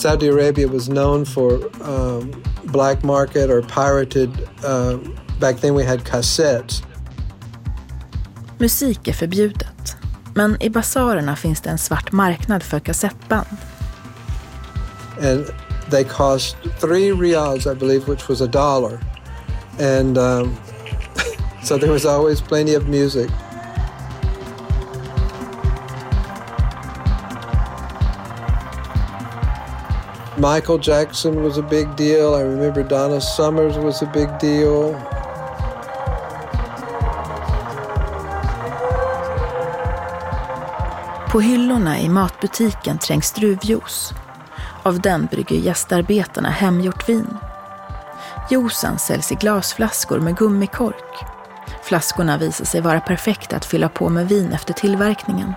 Saudi Arabia was known for black market or pirated. Back then we had cassettes. Musik är förbjudet, men i basarerna finns det en svart marknad för kassettband. And they cost 3 riyals, I believe, which was $1. And so there was always plenty of music. Michael Jackson was a big deal. I remember Donna Summers was a big deal. På hyllorna i matbutiken trängs druvjuice. Av den brygger gästarbetarna hemgjort vin. Juicen säljs i glasflaskor med gummikork. Flaskorna visar sig vara perfekta att fylla på med vin efter tillverkningen.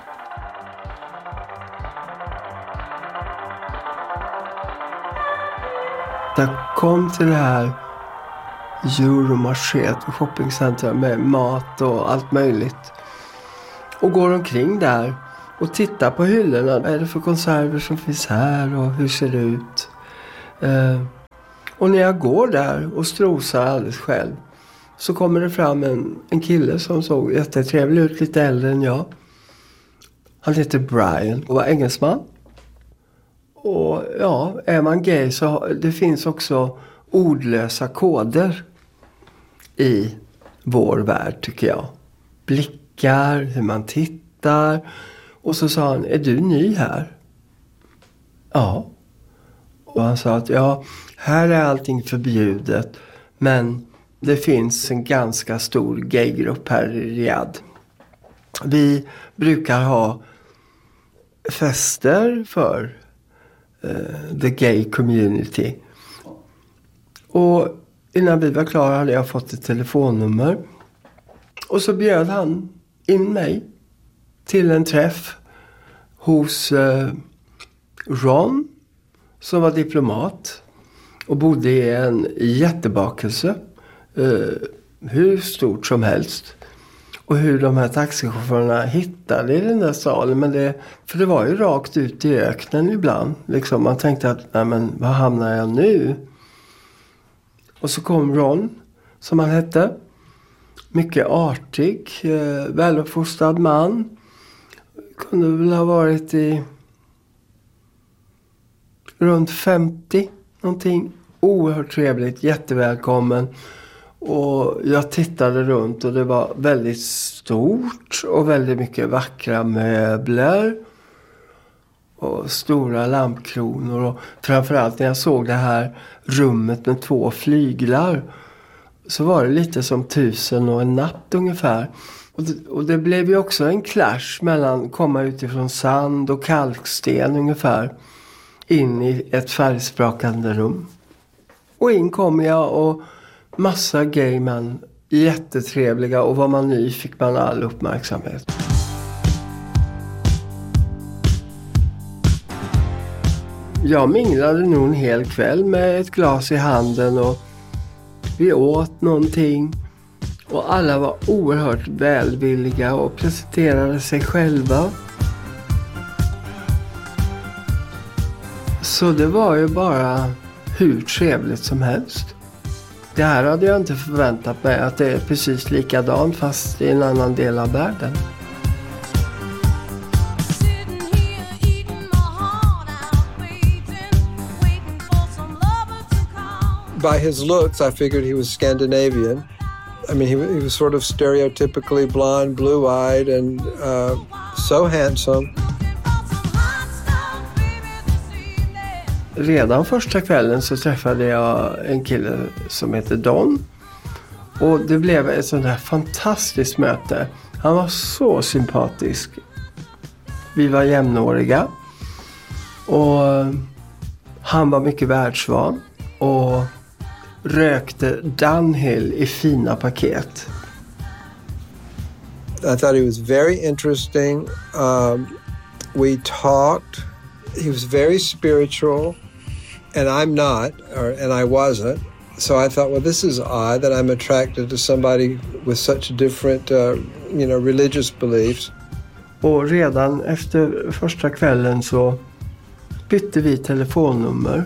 Jag kom till det här Euromarché, shoppingcenter med mat och allt möjligt. Och går omkring där och tittar på hyllorna. Vad är det för konserver som finns här och hur ser det ut? Och när jag går där och strosar alldeles själv så kommer det fram en kille som såg jättetrevlig ut, lite äldre än jag. Han heter Brian och var engelsman. Och ja, är man gay så det finns också ordlösa koder i vår värld, tycker jag. Blickar, hur man tittar. Och så sa han, är du ny här? Ja. Och han sa att ja, här är allting förbjudet. Men det finns en ganska stor gaygrupp här i Riyadh. Vi brukar ha fester för the gay community. Och innan vi var klara hade jag fått ett telefonnummer. Och så bjöd han in mig till en träff hos Ron, som var diplomat och bodde i en jättebakelse, hur stort som helst. Och hur de här taxichaufförerna hittade i den där salen. För det var ju rakt ut i öknen ibland. Liksom, man tänkte att, nej men var hamnar jag nu? Och så kom Ron, som han hette. Mycket artig, väluppfostrad man. Kunde väl ha varit i runt 50 någonting. Oerhört trevligt, jättevälkommen. Och jag tittade runt och det var väldigt stort och väldigt mycket vackra möbler och stora lampkronor. Och framförallt när jag såg det här rummet med 2 flyglar så var det lite som 1000 och en natt ungefär. Och det blev ju också en clash mellan komma utifrån sand och kalksten ungefär in i ett färgsprakande rum. Och in kom jag och massa gay män, jättetrevliga, och var man ny fick man all uppmärksamhet. Jag minglade nog en hel kväll med ett glas i handen och vi åt någonting. Och alla var oerhört välvilliga och presenterade sig själva. Så det var ju bara hur trevligt som helst. Det här hade jag inte förväntat mig, att det är precis likadant fast i en annan del av världen. By his looks, I figured he was Scandinavian. I mean, he was sort of stereotypically blonde, blue-eyed, and so handsome. Redan första kvällen så träffade jag en kille som heter Don. Och det blev ett sånt här fantastiskt möte. Han var så sympatisk. Vi var jämnåriga. Och han var mycket världsvan. Och rökte Dunhill i fina paket. I thought he was very interesting. We talked. He was very spiritual. And I'm not, and I wasn't. So I thought, well, this is odd that I'm attracted to somebody with such different, religious beliefs. Och redan efter första kvällen så bytte vi telefonnummer.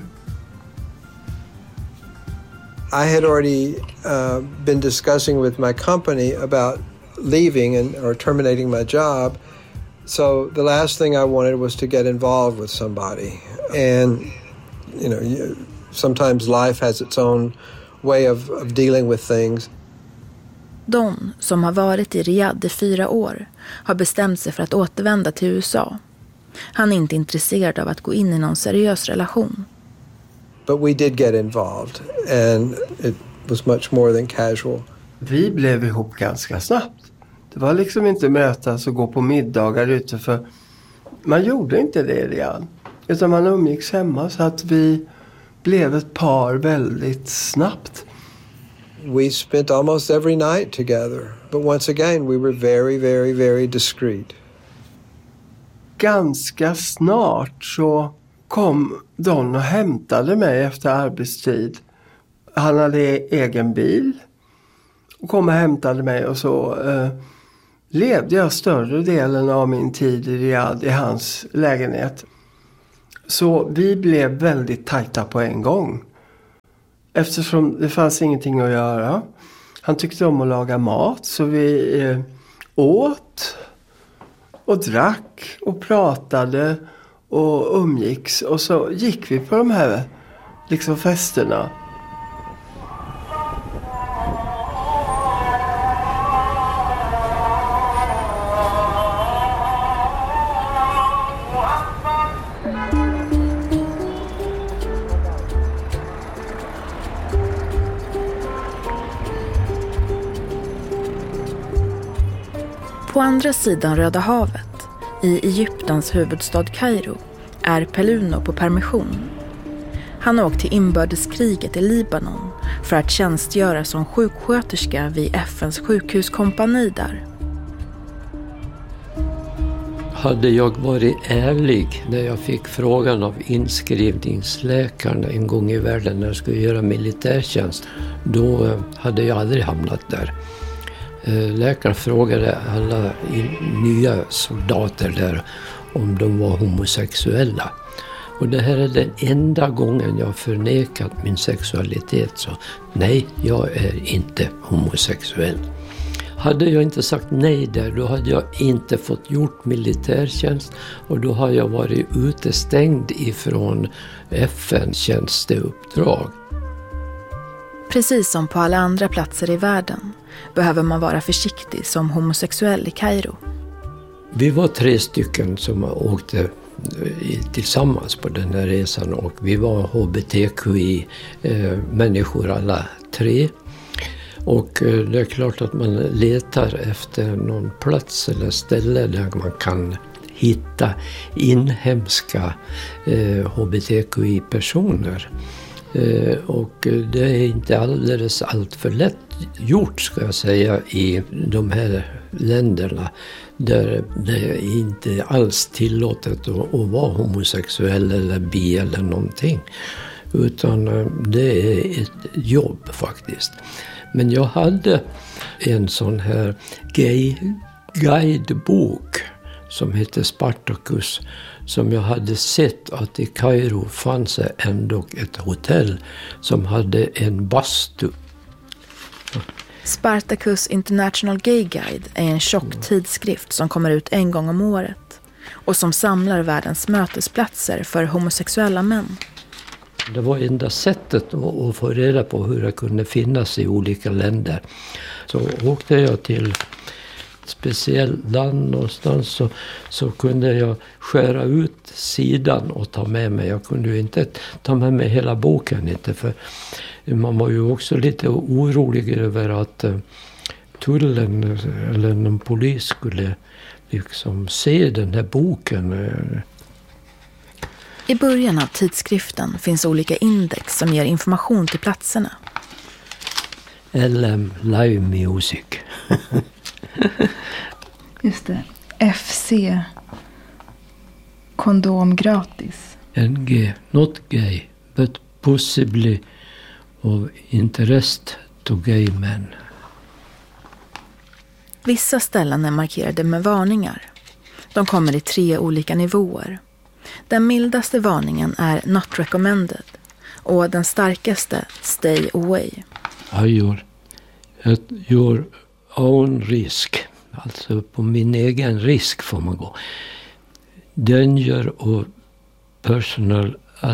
I had already been discussing with my company about leaving or terminating my job. So the last thing I wanted was to get involved with somebody. And, sometimes life has its own way of dealing with things. Don, som har varit i Riyadh i 4 år, har bestämt sig för att återvända till USA. Han är inte intresserad av att gå in i någon seriös relation. But we did get involved, and it was much more than casual. Vi blev ihop ganska snabbt. Det var liksom inte mötas och gå på middagar ute, för man gjorde inte det redan. Utan man umgicks hemma, så att vi blev ett par väldigt snabbt. We spent almost every night together. But once again, we were very, very, very discreet. Ganska snart så kom Don och hämtade mig efter arbetstid. Han hade egen bil och kom och hämtade mig, och så levde jag större delen av min tid i Riyadh i hans lägenhet. Så vi blev väldigt tajta på en gång. Eftersom det fanns ingenting att göra. Han tyckte om att laga mat, så vi åt och drack och pratade och umgicks. Och så gick vi på de här festerna. På andra sidan Röda havet, i Egyptens huvudstad Kairo, är Peluno på permission. Han har åkt till inbördeskriget i Libanon för att tjänstgöra som sjuksköterska vid FNs sjukhuskompani där. Hade jag varit ärlig när jag fick frågan av inskrivningsläkaren en gång i världen när jag skulle göra militärtjänst, då hade jag aldrig hamnat där. Läkaren frågade alla nya soldater där om de var homosexuella. Och det här är den enda gången jag förnekat min sexualitet. Så nej, jag är inte homosexuell. Hade jag inte sagt nej där, då hade jag inte fått gjort militärtjänst. Och då har jag varit utestängd ifrån FN-tjänsteuppdrag. Precis som på alla andra platser i världen behöver man vara försiktig som homosexuell i Kairo. Vi var 3 stycken som åkte tillsammans på den här resan, och vi var HBTQI-människor alla 3. Och det är klart att man letar efter någon plats eller ställe där man kan hitta inhemska HBTQI-personer. Och det är inte allt för lätt gjort, ska jag säga, i de här länderna där det inte alls tillåtet att vara homosexuell eller bi eller någonting, utan det är ett jobb faktiskt. Men jag hade en sån här gay-guidebok som heter Spartacus, som jag hade sett att i Kairo fanns ändå ett hotell som hade en bastu. Spartacus International Gay Guide är en tjock tidskrift som kommer ut en gång om året och som samlar världens mötesplatser för homosexuella män. Det var enda sättet att få reda på hur det kunde finnas i olika länder. Så åkte jag till speciellt land någonstans, så kunde jag skära ut sidan och ta med mig. Jag kunde ju inte ta med mig hela boken, inte, för man var ju också lite orolig över att tullen eller någon polis skulle liksom se den här boken. I början av tidskriften finns olika index som ger information till platserna. LM Live Music. Just det. FC kondom gratis. NG, not gay, but possibly of interest to gay men. Vissa ställen är markerade med varningar. De kommer i 3 olika nivåer. Den mildaste varningen är not recommended och den starkaste stay away. Your own risk, alltså på min egen risk får man gå. Danger och personal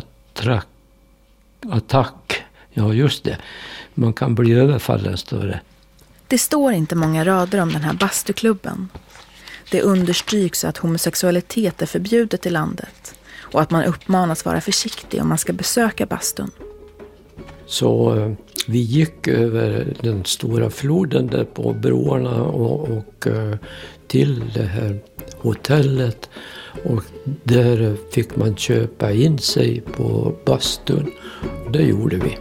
attack. Ja, just det. Man kan bli överfallen, står det. Det står inte många rader om den här bastuklubben. Det understryks att homosexualitet är förbjudet i landet och att man uppmanas vara försiktig om man ska besöka bastun. Så vi gick över den stora floden där på broarna och till det här hotellet. Och där fick man köpa in sig på bastun. Det gjorde vi.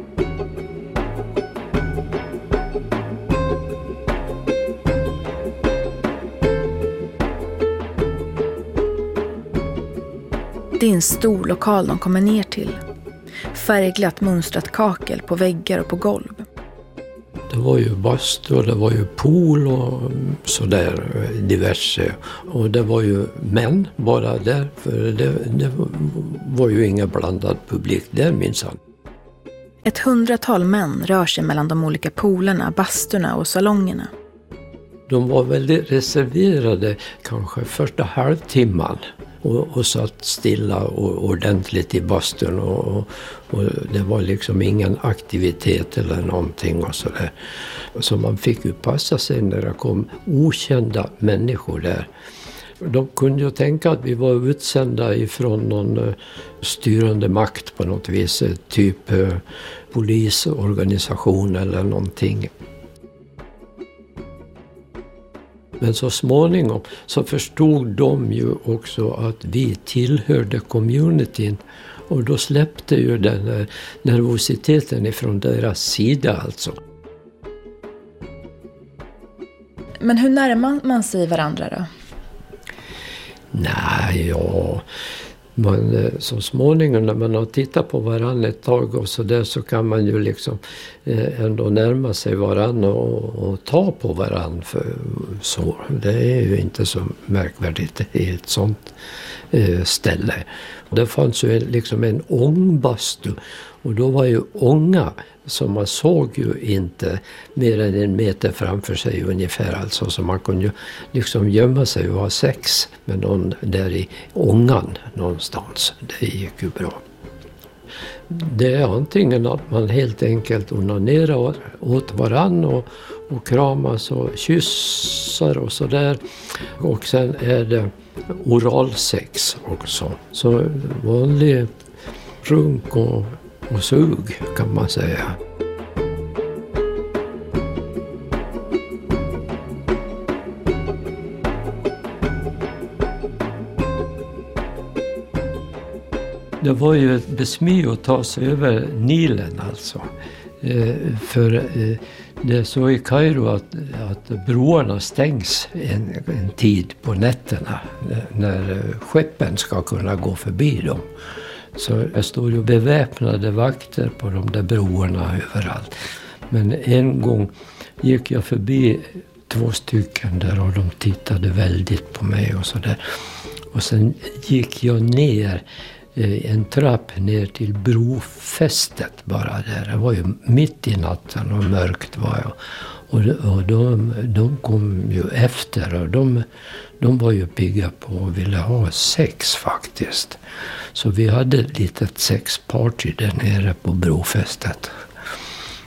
Det är en stor lokal de kommer ner till. Färgglatt mönstrat kakel på väggar och på golv. Det var ju bastu och det var ju pool och sådär diverse. Och det var ju män bara där, för det var ju ingen blandad publik där minsann. Ett 100-tal män rör sig mellan de olika poolerna, basturna och salongerna. De var väldigt reserverade kanske första halvtimman. Och satt stilla och ordentligt i bastun och det var liksom ingen aktivitet eller någonting och sådär. Så man fick ju passa sig när det kom okända människor där. De kunde ju tänka att vi var utsända ifrån någon styrande makt på något vis, typ polisorganisation eller någonting. Men så småningom så förstod de ju också att vi tillhörde communityn. Och då släppte ju den nervositeten ifrån deras sida alltså. Men hur närmar man sig varandra då? Nej, ja... så småningom när man har tittat på varandra ett tag och så där, så kan man ju liksom ändå närma sig varandra och ta på varandra. För så, det är ju inte så märkvärdigt i ett sånt ställe. Det fanns ju liksom en ångbastu och då var ju ånga, så man såg ju inte mer än 1 meter framför sig ungefär. Alltså, så man kunde ju liksom gömma sig och ha sex med någon där i ångan någonstans. Det gick ju bra. Det är antingen att man helt enkelt onanerar åt varann och kramas och kyssar och sådär. Och sen är det oralsex också. Så vanlig runk och sug kan man säga. Det var ju ett besmy att ta sig över Nilen alltså. För det är så i Kairo att broarna stängs en tid på nätterna när skeppen ska kunna gå förbi dem. Så det står ju beväpnade vakter på de där broarna överallt. Men en gång gick jag förbi 2 stycken där och de tittade väldigt på mig och sådär. Och sen gick jag ner en trapp ner till brofästet bara där. Det var ju mitt i natten och mörkt var jag. Och de kom ju efter och de var ju pigga på och ville ha sex faktiskt. Så vi hade ett litet sexparty där nere på brofästet.